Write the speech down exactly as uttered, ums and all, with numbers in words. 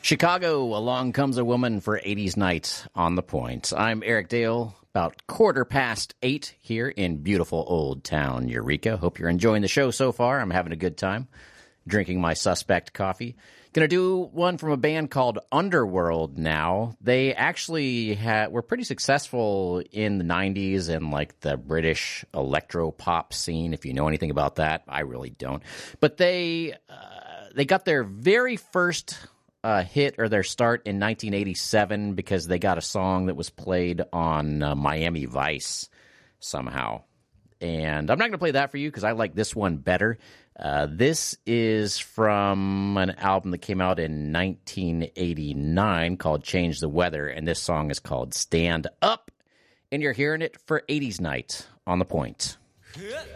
Chicago, Along Comes a Woman for eighties Night on the Point. I'm Eric Dale, about quarter past eight here in beautiful Old Town Eureka. Hope you're enjoying the show so far. I'm having a good time drinking my Suspect coffee. Gonna do one from a band called Underworld now. They actually had, were pretty successful in the nineties and like the British electro pop scene, if you know anything about that. I really don't. But they uh, they got their very first uh, hit or their start in nineteen eighty-seven because they got a song that was played on uh, Miami Vice somehow. And I'm not going to play that for you because I like this one better. Uh, this is from an album that came out in nineteen eighty-nine called Change the Weather, and this song is called Stand Up, and you're hearing it for eighties Night on the Point.